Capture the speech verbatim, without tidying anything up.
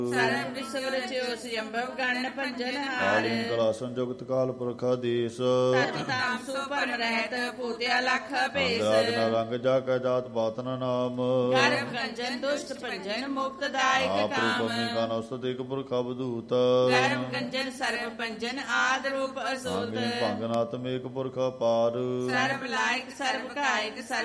ਸਰਬ ਵਿਸਵ ਰਚਿਓ ਸਿਅੰਭਵ ਗਣ ਭੰਜਨ ਹਾਰ। ਕਾਲੀਨ ਕਲਾ ਸੰਯੁਗਤ ਕਾਲ ਪੁਰਖ ਆਦੇਸ। ਤਤ ਤਾਮ ਸੋ ਭਰਮ ਰਹਿਤ ਪੂਤਿਆ ਲਖ ਭੇਸ। ਅੰਗ ਰੰਗ ਜਾ ਕੈ ਜਾਤ ਬਾਤ ਨ ਨਾਮ। ਗਰਭ ਗੰਜਨ ਦੁਸ਼ਟ ਭੰਜਨ ਮੁਕਤ ਦਾਇਕ ਆਪ ਕਾਮ। ਰੂਪ ਅਮੀ ਕਾ ਨਉਸਤ ਇਕ ਪੁਰਖ ਅਵਧੂਤ। ਗਰਭ ਗੰਜਨ ਸਰਬ ਭੰਜਨ ਆਦ ਰੂਪ ਅਸੂਤ। ਭੰਗਨਾਤਮ ਏਕ ਪੁਰਖ ਅਪਾਰ। ਸਰਬ ਲਾਇਕ ਸਰਬ ਕਾਇਕ ਸਰਬ